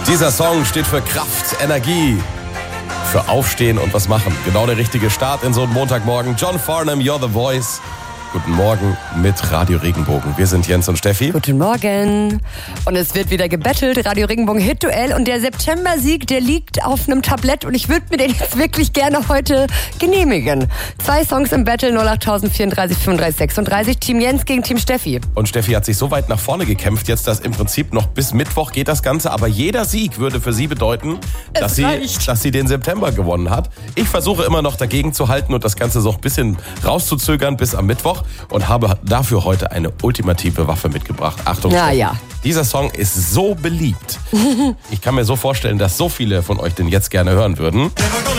Dieser Song steht für Kraft, Energie, für Aufstehen und was machen. Genau der richtige Start in so einem Montagmorgen. John Farnham, You're the Voice. Guten Morgen mit Radio Regenbogen. Wir sind Jens und Steffi. Guten Morgen. Und es wird wieder gebettelt. Radio Regenbogen Hit-Duell. Und der September-Sieg, der liegt auf einem Tablett. Und ich würde mir den jetzt wirklich gerne heute genehmigen. 2 Songs im Battle, 08000 34 35 36. Team Jens gegen Team Steffi. Und Steffi hat sich so weit nach vorne gekämpft, jetzt dass im Prinzip noch bis Mittwoch geht das Ganze. Aber jeder Sieg würde für sie bedeuten, dass sie den September gewonnen hat. Ich versuche immer noch dagegen zu halten und das Ganze so ein bisschen rauszuzögern bis am Mittwoch. Und habe dafür heute eine ultimative Waffe mitgebracht. Achtung, ja. Dieser Song ist so beliebt. Ich kann mir so vorstellen, dass so viele von euch den jetzt gerne hören würden.